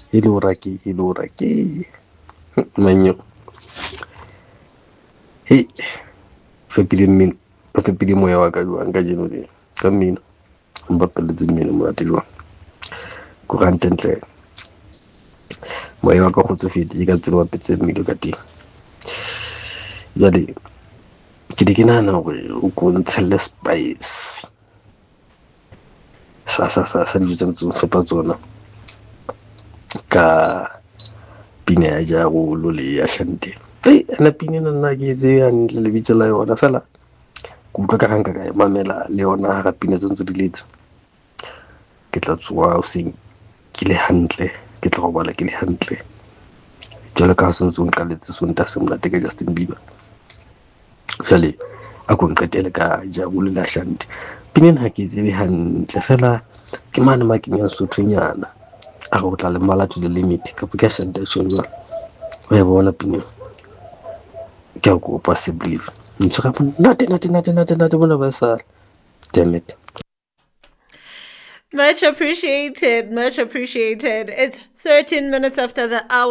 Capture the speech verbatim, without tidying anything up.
e le ora ke e le ora ke manyo he fepile mmino o fepile moya wa ka jwang ka jeno le ka mmino mbapeletse mmino monate jwang ko rantentle moya wa ka kgotsofetse ka tsela wa petse mmino ka teng jale ke di ke nahana hore o ko ntshelle spice sa sa sa sa dijo tse ntsong fepa tsona ka pina ya jarolo le ya shante ei ena pina ena nna ke etse hantle lebitso la yona fela ke utlwa ka ranka ka e mamela le yona hara pina tse ntse di letsa ke tla tsoha hoseng ke le hantle ke tla robala ke le hantle jwale ka ha se ntse o nqaletse sonta se monate ka Justin Bieber jwale a ko nqetele ka jarolo le ya shante pina ena ha ke tsebe hantle fela ke mane ma kenyang Sothonyana a re o tla le mmala to the limit kapo ke a shante tjhong jwale o ya bona pina ke a kopa se believe ntho ka monate nate nate nate nate bona ba sa damn it. Much appreciated, much appreciated. It's thirteen minutes after the hour.